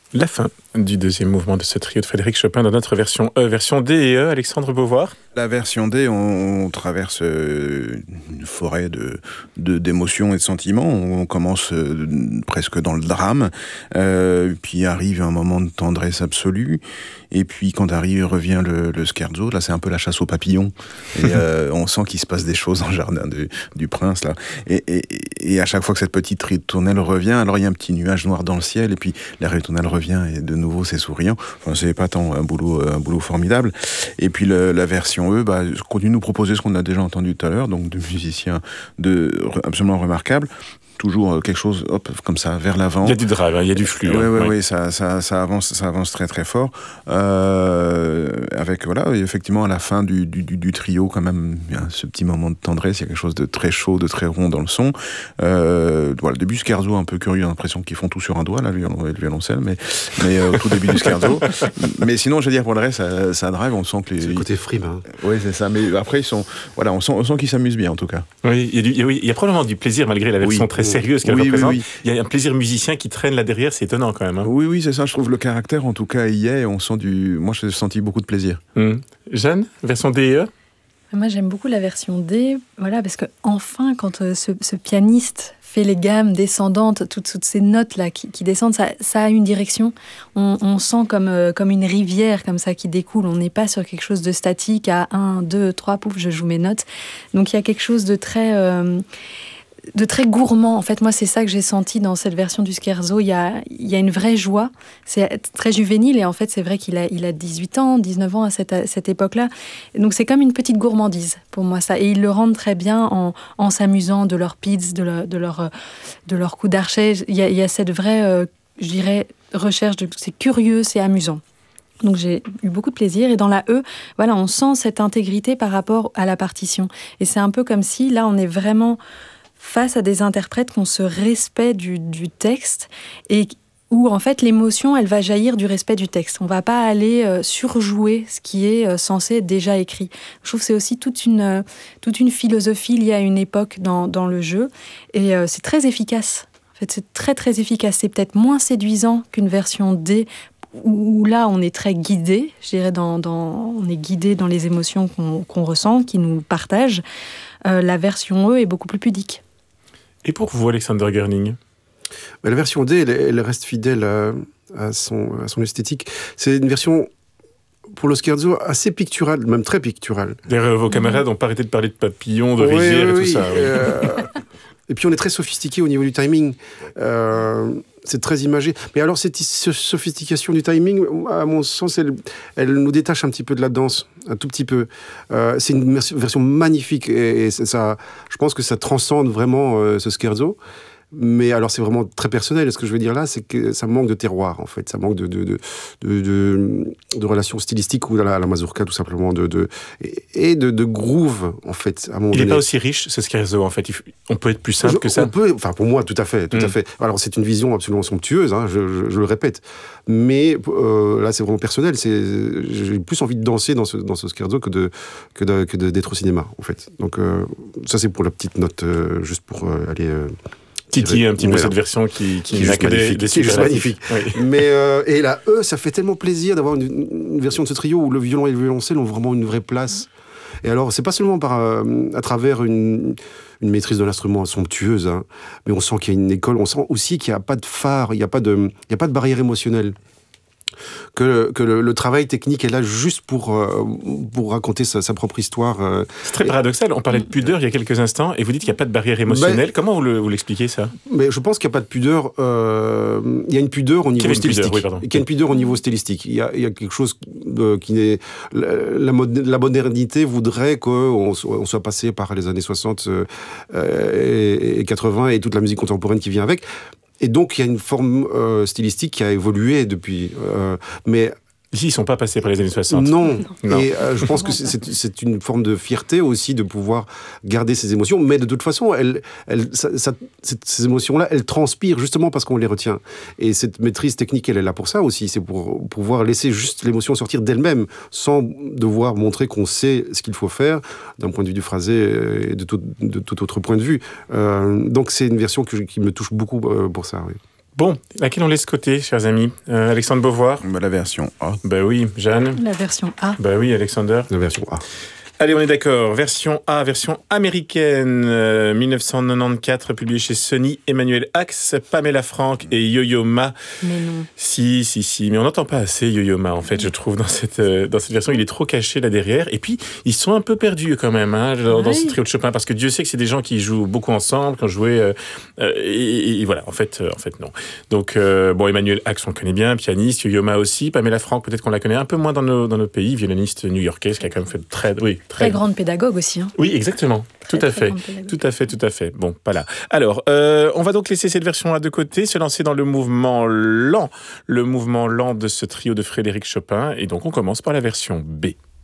La fin du deuxième mouvement de ce trio de Frédéric Chopin dans notre version E, version D et E. Alexandre Beauvoir. La version D, on traverse une forêt d'émotions et de sentiments. On commence presque dans le drame, puis arrive un moment de tendresse absolue, et puis quand revient le scherzo, là c'est un peu la chasse aux papillons, et on sent qu'il se passe des choses dans le jardin du prince, là. Et à chaque fois que cette petite ritournelle revient, alors il y a un petit nuage noir dans le ciel, et puis la ritournelle revient, et de nouveau c'est souriant. Enfin, c'est épatant, un boulot formidable. Et puis la version E continue de nous proposer ce qu'on a déjà entendu tout à l'heure, donc de musiciens absolument remarquables. Toujours quelque chose, comme ça, vers l'avant. Il y a du drive, il y a du flux. Oui, ça avance très très fort. Avec, effectivement, à la fin du trio, quand même, il y a ce petit moment de tendresse, il y a quelque chose de très chaud, de très rond dans le son. Le début scherzo, un peu curieux, l'impression qu'ils font tout sur un doigt, là, le violoncelle, mais au tout début du scherzo. Mais sinon, je veux dire, pour le reste, ça drive, on sent que c'est le côté frime. Hein. Oui, c'est ça, mais après, on sent qu'ils s'amusent bien, en tout cas. Oui, il y a probablement du plaisir, malgré la version très sérieuse qu'elle représente. Oui. Il y a un plaisir musicien qui traîne là derrière, c'est étonnant quand même. Hein. Oui, c'est ça, je trouve le caractère, en tout cas, y est, on sent moi, j'ai senti beaucoup de plaisir. Jeanne, version D et E? Moi, j'aime beaucoup la version D, parce que enfin, quand ce pianiste fait les gammes descendantes, toutes ces notes-là qui descendent, ça a une direction. On sent comme une rivière comme ça qui découle. On n'est pas sur quelque chose de statique à 1, 2, 3, pouf, je joue mes notes. Donc il y a quelque chose de très gourmand. En fait, moi, c'est ça que j'ai senti dans cette version du scherzo. Il y a une vraie joie. C'est très juvénile et en fait, c'est vrai qu'il a 18 ans, 19 ans à cette époque-là. Donc, c'est comme une petite gourmandise pour moi, ça. Et ils le rendent très bien en s'amusant de leurs pits, de leur coup d'archet. Il y a cette vraie, je dirais, recherche c'est curieux, c'est amusant. Donc j'ai eu beaucoup de plaisir. Et dans la E, on sent cette intégrité par rapport à la partition. Et c'est un peu comme si, là, on est vraiment face à des interprètes qui ont ce respect du texte et où, en fait, l'émotion, elle va jaillir du respect du texte. On ne va pas aller surjouer ce qui est censé être déjà écrit. Je trouve que c'est aussi toute une philosophie liée à une époque dans le jeu. Et c'est très efficace. En fait, c'est très, très efficace. C'est peut-être moins séduisant qu'une version D où là, on est très guidé. Je dirais, on est guidé dans les émotions qu'on ressent, qui nous partagent. La version E est beaucoup plus pudique. Et pour vous, Alexander Gerning? La version D, elle reste fidèle à son esthétique. C'est une version, pour le scherzo, assez picturale, même très picturale. D'ailleurs, vos camarades n'ont pas arrêté de parler de papillons, de rivières et tout ça. Et puis on est très sophistiqué au niveau du timing. C'est très imagé. Mais alors cette sophistication du timing, à mon sens, elle nous détache un petit peu de la danse, un tout petit peu. C'est une version magnifique et ça, je pense que ça transcende vraiment ce scherzo. Mais alors c'est vraiment très personnel. Ce que je veux dire là, c'est que ça manque de terroir en fait, ça manque de relations stylistiques ou la mazurka tout simplement et de groove en fait. À un moment il donné. n'est pas aussi riche ce scherzo en fait. On peut être plus simple que ça. On peut, enfin pour moi tout à fait. Alors c'est une vision absolument somptueuse, hein, je le répète. Mais là c'est vraiment personnel. J'ai plus envie de danser dans ce scherzo que d'être au cinéma en fait. Donc ça c'est pour la petite note, juste pour aller. Titiller un petit peu cette version qui n'a que des superlatifs. Magnifique. Oui. Mais et la E, ça fait tellement plaisir d'avoir une version de ce trio où le violon et le violoncelle ont vraiment une vraie place. Et alors, c'est pas seulement à travers une maîtrise de l'instrument somptueuse, hein, mais on sent qu'il y a une école, on sent aussi qu'il n'y a pas de phare, il n'y a pas de barrière émotionnelle. Que le travail technique est là juste pour raconter sa propre histoire. C'est très paradoxal. On parlait de pudeur il y a quelques instants et vous dites qu'il n'y a pas de barrière émotionnelle. Comment vous l'expliquez ça? Mais je pense qu'il n'y a pas de pudeur. Il y a une pudeur au niveau stylistique. Il y a une pudeur au niveau stylistique. Il y a quelque chose qui n'est... La modernité voudrait qu'on soit passé par les années 60 et 80 et toute la musique contemporaine qui vient avec. Et donc, il y a une forme stylistique qui a évolué depuis. Mais ici, ils ne sont pas passés par les années 60. Non. Et je pense que c'est une forme de fierté aussi de pouvoir garder ces émotions. Mais de toute façon, ces émotions-là, elles transpirent justement parce qu'on les retient. Et cette maîtrise technique, elle est là pour ça aussi. C'est pour pouvoir laisser juste l'émotion sortir d'elle-même sans devoir montrer qu'on sait ce qu'il faut faire d'un point de vue du phrasé et de tout autre point de vue. Donc, c'est une version qui me touche beaucoup pour ça, oui. Bon, laquelle on laisse côté, chers amis? Alexandre Beauvoir? La version A. Ben oui, Jeanne? La version A. Ben oui, Alexander? La version A. Allez, on est d'accord. Version A, version américaine, 1994, publiée chez Sony, Emmanuel Ax, Pamela Frank et Yo-Yo Ma. Mais non. Si, mais on n'entend pas assez Yo-Yo Ma, en fait, je trouve, dans cette version. Il est trop caché là derrière. Et puis, ils sont un peu perdus quand même, dans ce trio de Chopin, parce que Dieu sait que c'est des gens qui jouent beaucoup ensemble, qui ont joué, et voilà, en fait, non. Donc, Emmanuel Ax, on le connaît bien, pianiste, Yo-Yo Ma aussi, Pamela Frank, peut-être qu'on la connaît un peu moins dans nos pays, violoniste new-yorkaise, qui a quand même fait très grande pédagogue aussi. Hein. Oui, exactement. Tout à fait. Bon, voilà. Alors, on va donc laisser cette version-là de côté, se lancer dans le mouvement lent de ce trio de Frédéric Chopin. Et donc, on commence par la version B.